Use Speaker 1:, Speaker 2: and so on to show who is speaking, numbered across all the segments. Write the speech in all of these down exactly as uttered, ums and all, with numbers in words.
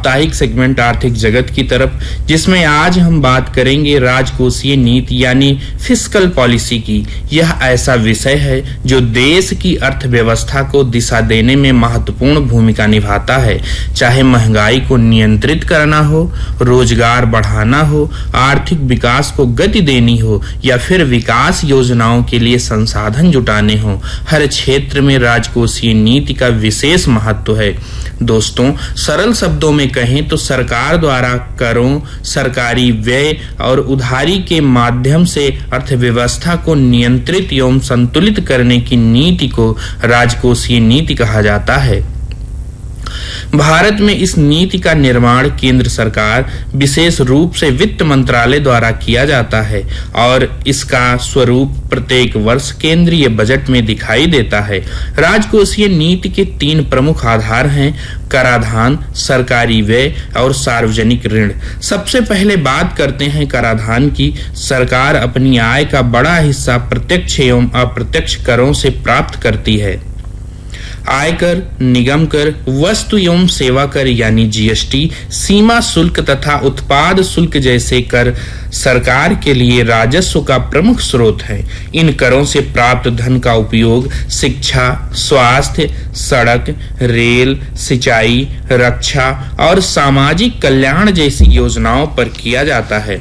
Speaker 1: साप्ताहिक सेगमेंट आर्थिक जगत की तरफ, जिसमें आज हम बात करेंगे राजकोषीय नीति यानी फिस्कल पॉलिसी की। यह ऐसा विषय है जो देश की अर्थव्यवस्था को दिशा देने में महत्वपूर्ण भूमिका निभाता है। चाहे महंगाई को नियंत्रित करना हो, रोजगार बढ़ाना हो, आर्थिक विकास को गति देनी हो या फिर विकास योजनाओं के लिए संसाधन जुटाने हो, हर क्षेत्र में राजकोषीय नीति का विशेष महत्व है। दोस्तों, सरल शब्दों में कहें तो सरकार द्वारा करों, सरकारी व्यय और उधारी के माध्यम से अर्थव्यवस्था को नियंत्रित एवं संतुलित करने की नीति को राजकोषीय नीति कहा जाता है। भारत में इस नीति का निर्माण केंद्र सरकार विशेष रूप से वित्त मंत्रालय द्वारा किया जाता है और इसका स्वरूप प्रत्येक वर्ष केंद्रीय बजट में दिखाई देता है। राजकोषीय नीति के तीन प्रमुख आधार हैं: कराधान, सरकारी व्यय और सार्वजनिक ऋण। सबसे पहले बात करते हैं कराधान की। सरकार अपनी आय का बड़ा हिस्सा प्रत्यक्ष एवं अप्रत्यक्ष करों से प्राप्त करती है। आयकर, निगम कर, वस्तु एवं सेवा कर यानी जीएसटी, सीमा शुल्क तथा उत्पाद शुल्क जैसे कर सरकार के लिए राजस्व का प्रमुख स्रोत है। इन करों से प्राप्त धन का उपयोग शिक्षा, स्वास्थ्य, सड़क, रेल, सिंचाई, रक्षा और सामाजिक कल्याण जैसी योजनाओं पर किया जाता है।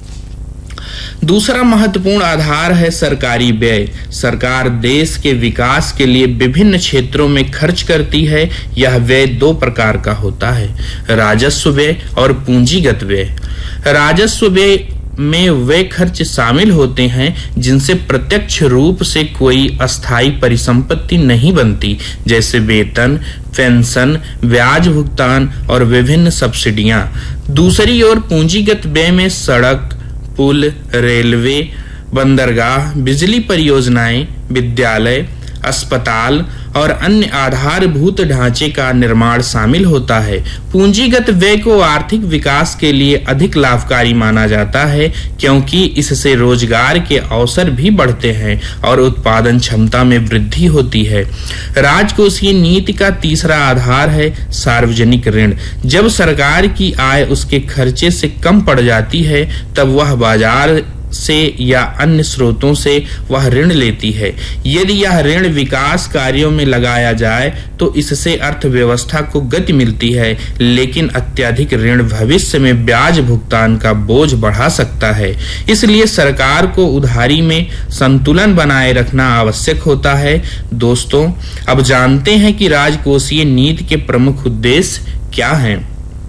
Speaker 1: दूसरा महत्वपूर्ण आधार है सरकारी व्यय। सरकार देश के विकास के लिए विभिन्न क्षेत्रों में खर्च करती है। यह व्यय दो प्रकार का होता है: राजस्व व्यय और पूंजीगत व्यय। राजस्व व्यय में वे खर्च शामिल होते हैं जिनसे प्रत्यक्ष रूप से कोई अस्थायी परिसंपत्ति नहीं बनती, जैसे वेतन, पेंशन, ब्याज भुगतान और विभिन्न सब्सिडियां। दूसरी ओर पूंजीगत व्यय में सड़क, पुल, रेलवे, बंदरगाह, बिजली परियोजनाएं, विद्यालय, अस्पताल और अन्य आधारभूत ढांचे का निर्माण शामिल होता है। पूंजीगत व्यय को आर्थिक विकास के लिए अधिक लाभकारी माना जाता है क्योंकि इससे रोजगार के अवसर भी बढ़ते हैं और उत्पादन क्षमता में वृद्धि होती है। राजकोषीय नीति का तीसरा आधार है सार्वजनिक ऋण। जब सरकार की आय उसके खर्चे से कम पड़ जाती है तब वह बाजार से या अन्य स्रोतों से वह ऋण लेती है। यदि यह ऋण विकास कार्यों में लगाया जाए तो इससे अर्थव्यवस्था को गति मिलती है, लेकिन अत्यधिक ऋण भविष्य में ब्याज भुगतान का बोझ बढ़ा सकता है। इसलिए सरकार को उधारी में संतुलन बनाए रखना आवश्यक होता है। दोस्तों, अब जानते हैं कि राजकोषीय नीति के प्रमुख उद्देश्य क्या हैं।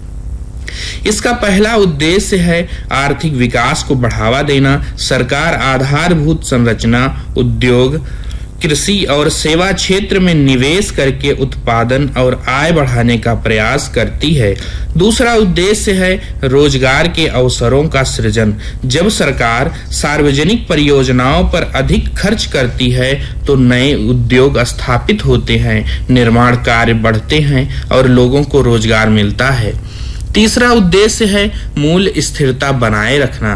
Speaker 1: इसका पहला उद्देश्य है आर्थिक विकास को बढ़ावा देना। सरकार आधारभूत संरचना, उद्योग, कृषि और सेवा क्षेत्र में निवेश करके उत्पादन और आय बढ़ाने का प्रयास करती है। दूसरा उद्देश्य है रोजगार के अवसरों का सृजन। जब सरकार सार्वजनिक परियोजनाओं पर अधिक खर्च करती है तो नए उद्योग स्थापित होते हैं, निर्माण कार्य बढ़ते हैं और लोगों को रोजगार मिलता है। तीसरा उद्देश्य है मूल्य स्थिरता बनाए रखना।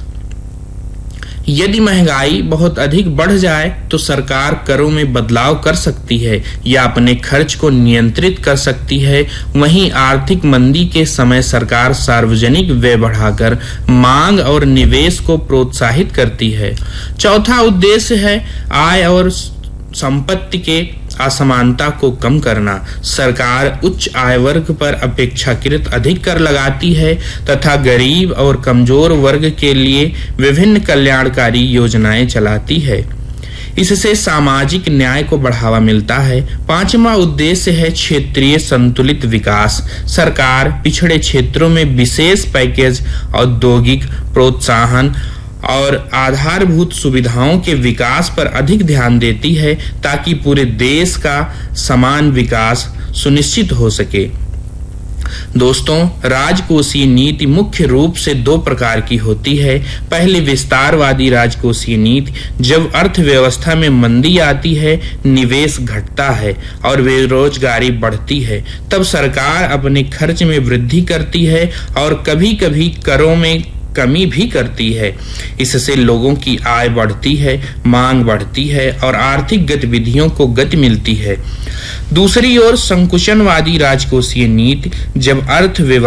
Speaker 1: यदि महंगाई बहुत अधिक बढ़ जाए तो सरकार करों में बदलाव कर सकती है या अपने खर्च को नियंत्रित कर सकती है। वहीं आर्थिक मंदी के समय सरकार सार्वजनिक व्यय बढ़ाकर मांग और निवेश को प्रोत्साहित करती है। चौथा उद्देश्य है आय और संपत्ति के असमानता को कम करना। सरकार उच्च आय वर्ग पर अपेक्षाकृत अधिक कर लगाती है तथा गरीब और कमजोर वर्ग के लिए विभिन्न कल्याणकारी योजनाएं चलाती है। इससे सामाजिक न्याय को बढ़ावा मिलता है। पांचवा उद्देश्य है क्षेत्रीय संतुलित विकास। सरकार पिछड़े क्षेत्रों में विशेष पैकेज, औद्योगिक प्रोत्साहन और आधारभूत सुविधाओं के विकास पर अधिक ध्यान देती है ताकि पूरे देश का समान विकास सुनिश्चित हो सके। दोस्तों, राजकोषीय नीति मुख्य रूप से दो प्रकार की होती है। पहली विस्तारवादी राजकोषीय नीति। जब अर्थव्यवस्था में मंदी आती है, निवेश घटता है और बेरोजगारी बढ़ती है, तब सरकार अपने खर्च में वृद्धि करती है और कभी-कभी करों में कमी भी करती है। इससे लोगों की आय बढ़ती है, मांग बढ़ती है और आर्थिक गतिविधियों को गति मिलती है। दूसरी ओर संकुचनवादी राजकोषीय नीति। जब अर्थव्यवस्था